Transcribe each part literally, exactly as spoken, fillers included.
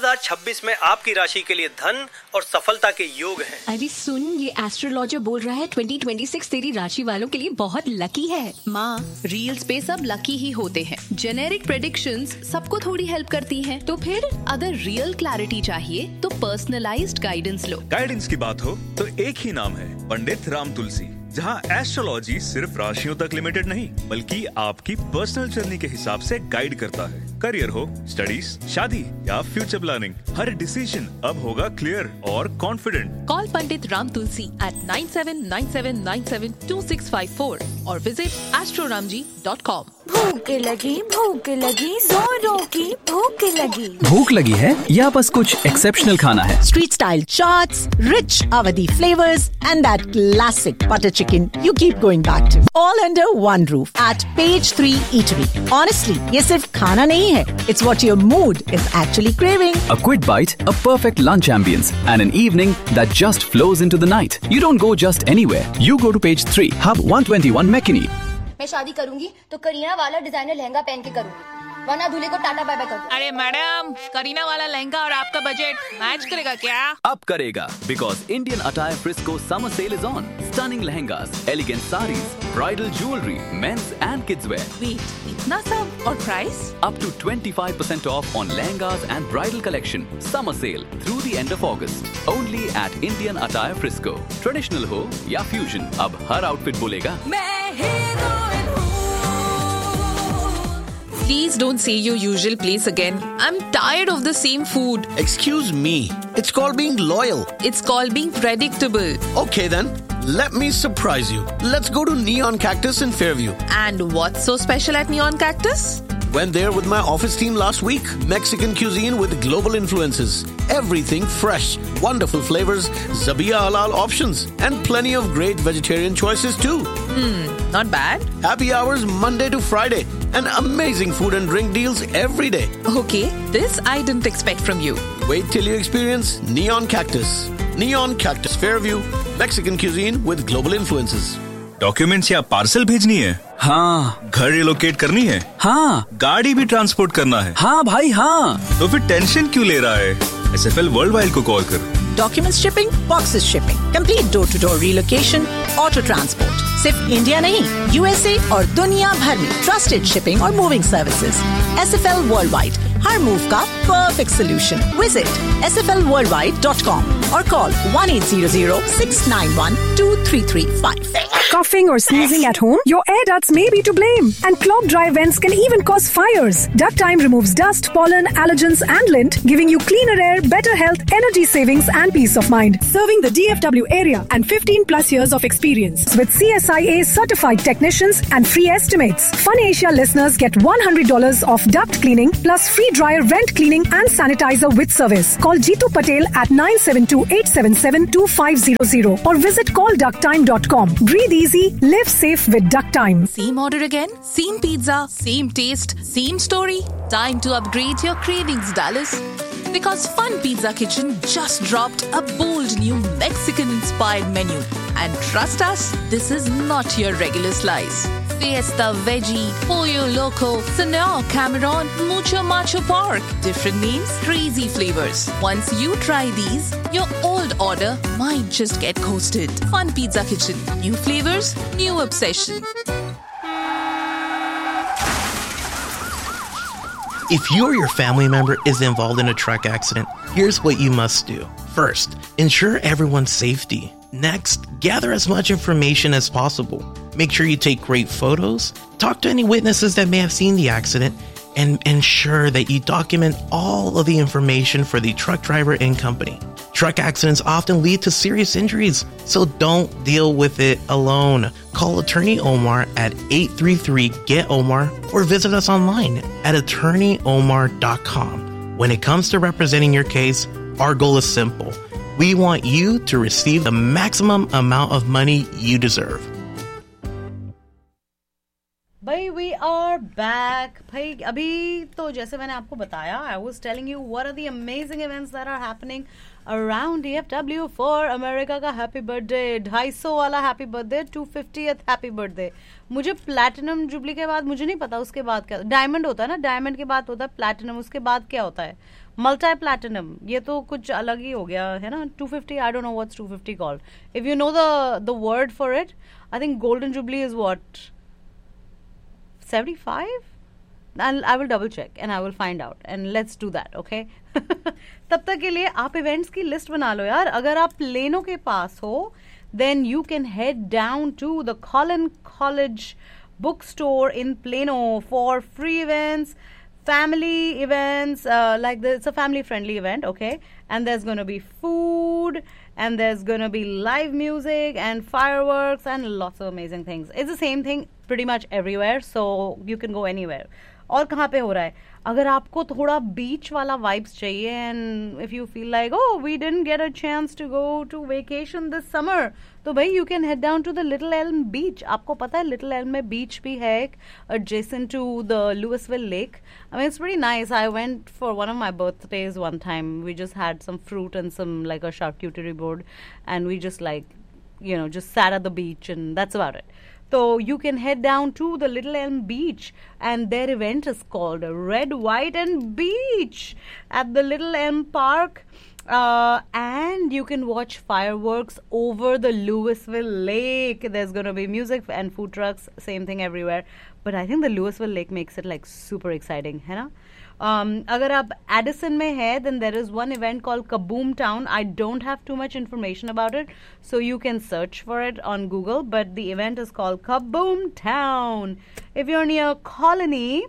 हज़ार छब्बीस में आपकी राशि के लिए धन और सफलता के योग हैं। अरे सुन, ये एस्ट्रोलॉजर बोल रहा है ट्वेंटी ट्वेंटी सिक्स तेरी राशि वालों के लिए बहुत लकी है। माँ, रील्स पे सब लकी ही होते हैं। जेनेरिक प्रेडिक्शंस सबको थोड़ी हेल्प करती हैं। तो फिर अगर रियल क्लैरिटी चाहिए तो पर्सनलाइज्ड गाइडेंस लो। गाइडेंस की बात हो तो एक ही नाम है, पंडित राम तुलसी, जहां एस्ट्रोलॉजी सिर्फ राशियों तक लिमिटेड नहीं बल्कि आपकी पर्सनल जर्नी के हिसाब से गाइड करता है। करियर हो, स्टडीज, शादी या फ्यूचर प्लानिंग, हर डिसीजन अब होगा क्लियर और confident. Call Pandit Ram Tulsi eight nine seven nine seven nine seven to six five four और विजिट एस्ट्रोरामजी डॉट कॉम। भूख लगी, भूख लगी, जोरों की भूख लगी। भूख लगी है या बस कुछ एक्सेप्शनल खाना है? Street style chaats, rich Awadhi flavors and that classic butter chicken you keep going back to. All under one roof at Page three Eatery. Honestly, ये सिर्फ खाना नहीं है. It's what your mood is actually craving. A quick bite, a perfect lunch ambience and an evening that just flows into the night. You don't go just anywhere. You go to Page three, Hub one twenty-one McKinney. मैं शादी करूंगी तो करीना वाला designer lehenga पहन के करूंगी, वरना दूल्हे को टाटा बाय बाय कर दो। अरे मैडम, करीना वाला लहंगा और आपका बजट मैच करेगा क्या? अब करेगा, because Indian Attire Frisco summer sale is on. Stunning lehengas, elegant sarees, bridal jewelry, men's and kids wear. Wait, इतना सब और price? Up to twenty-five percent off on lehengas and bridal collection. Summer sale through the end of August. Only at Indian Attire Frisco. Traditional हो या fusion, अब हर outfit बोलेगा मैं heroine हूँ। Please don't say your usual place again. I'm tired of the same food. Excuse me. It's called being loyal. It's called being predictable. Okay then, let me surprise you. Let's go to Neon Cactus in Fairview. And what's so special at Neon Cactus? Went there with my office team last week. Mexican cuisine with global influences. Everything fresh, wonderful flavors, Zabiya halal options, and plenty of great vegetarian choices too. Hmm, not bad. Happy hours Monday to Friday, and amazing food and drink deals every day. Okay, this I didn't expect from you. Wait till you experience Neon Cactus. Neon Cactus Fairview, Mexican cuisine with global influences. Documents या parcel भेजनी है? हाँ। घर relocate करनी है? हाँ। गाड़ी भी ट्रांसपोर्ट करना है? हाँ भाई हाँ। तो फिर टेंशन क्यों ले रहा है? S F L world wide को कॉल कर। Documents shipping, boxes shipping, complete door-to-door relocation, auto transport. सिर्फ इंडिया नहीं, U S A और दुनिया भर में trusted shipping और moving services. S F L Worldwide, हर move का perfect solution. Visit S F L worldwide dot com or call one eight hundred six nine one two three three five. Coughing or sneezing at home? Your air ducts may be to blame. And clogged dry vents can even cause fires. Duct Time removes dust, pollen, allergens and lint, giving you cleaner air, better health, energy savings and peace of mind. Serving the D F W area and fifteen plus years of experience. With C S I A certified technicians and free estimates. Fun Asia listeners get one hundred dollars off duct cleaning plus free dryer vent cleaning and sanitizer with service. Call Jeetu Patel at nine seven two eight seven seven two five zero zero or visit call duct time dot com. Breathe easy, live safe with Duct Time. Same order again, same pizza, same taste, same story. Time to upgrade your cravings, Dallas. Because Fun Pizza Kitchen just dropped a bold new Mexican-inspired menu. And trust us, this is not your regular slice. Fiesta Veggie, Pollo Loco, Senor Cameron, Mucho Macho Pork. Different names, crazy flavors. Once you try these, your old order might just get coasted. Fun Pizza Kitchen. New flavors, new obsession. If you or your family member is involved in a truck accident, here's what you must do. First, ensure everyone's safety. Next, gather as much information as possible. Make sure you take great photos, talk to any witnesses that may have seen the accident, and ensure that you document all of the information for the truck driver and company. Truck accidents often lead to serious injuries, so don't deal with it alone. Call Attorney Omar at eight three three, G E T Omar or visit us online at attorney omar dot com. When it comes to representing your case, our goal is simple. We want you to receive the maximum amount of money you deserve. भाई we are back. भाई अभी तो जैसे मैंने आपको बताया, I was telling you what are the amazing events that are happening around D F W for America का happy birthday, ढाई सौ वाला happy birthday, to fiftieth happy birthday. मुझे प्लैटिनम जुबली के बाद मुझे नहीं पता उसके बाद क्या. डायमंड होता है ना, डायमंड के बाद होता है प्लैटिनम, उसके बाद क्या होता है? Multi platinum. ये तो कुछ अलग ही हो गया है ना. To fifty, I don't know what's to fifty called. If you know the the word for it, I think golden jubilee is what, seventy-five? I'll, I will double check and I will find out and let's do that, okay? तब तक के लिए आप events की list बना लो यार. अगर आप प्लेनो के पास हो, then you can head down to the Collin College bookstore in Plano for free events, family events, uh, like this. It's a family friendly event, okay? And there's going to be food and there's going to be live music and fireworks and lots of amazing things. It's the same thing pretty much everywhere, so you can go anywhere. और कहाँ पे हो रहा है? अगर आपको थोड़ा बीच वाला वाइब्स चाहिए and if you feel like, oh, we didn't get a chance to go to vacation this summer, तो भाई you can head down to the Little Elm Beach. आपको पता है Little Elm में beach भी है एक, adjacent to the Louisville Lake. I mean, it's pretty nice. I went for one of my birthdays one time. We just had some fruit and some like a charcuterie board and we just like, you know, just sat at the beach and that's about it. So you can head down to the Little Elm Beach and their event is called Red, White and Beach at the Little Elm Park. Uh, and you can watch fireworks over the Louisville Lake. There's going to be music and food trucks, same thing everywhere. But I think the Louisville Lake makes it like super exciting, है ना? Um, अगर आप Edison में है, then there is one event called Kaboom Town. I don't have too much information about it, so you can search for it on Google. But the event is called Kaboom Town. If you're near Colony,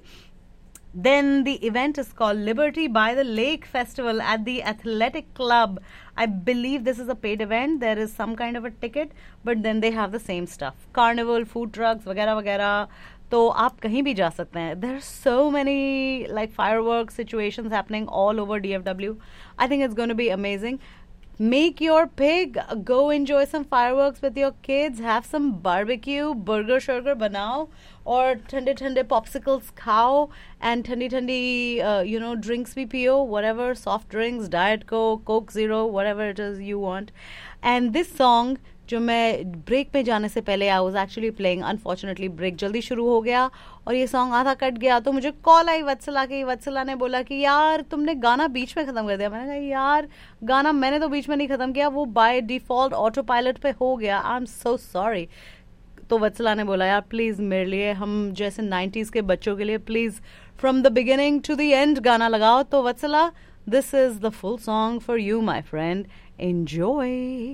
then the event is called Liberty by the Lake Festival at the Athletic Club. I believe this is a paid event. There is some kind of a ticket, but then they have the same stuff. Carnival, food trucks, वगैरह वगैरह. तो आप कहीं भी जा सकते हैं. There are so many like fireworks situations happening all over D F W. I think it's going to be amazing. Make your pick. Go enjoy some fireworks with your kids. Have some barbecue, burger sugar banao, or ठंडे ठंडे popsicles खाओ and ठंडी ठंडी uh, you know drinks भी पियो, whatever, soft drinks, Diet Coke, Coke Zero, whatever it is you want. And this song जो मैं break पे जाने से पहले I was actually playing, unfortunately break जल्दी शुरू हो गया और ये सॉन्ग आधा कट गया, तो मुझे कॉल आई वत्सला की. वत्सला ने बोला कि यार तुमने गाना बीच में ख़त्म कर दिया. मैंने कहा यार गाना मैंने तो बीच में नहीं ख़त्म किया, वो बाय डिफ़ॉल्ट ऑटो पायलट पे हो गया. I am so sorry. तो वत्सला ने बोला यार प्लीज़ मेरे लिए, हम जैसे नाइन्टीज़ के बच्चों के लिए please from the beginning to the end गाना लगाओ. तो वत्सला, this is the full song for you my friend. Enjoy.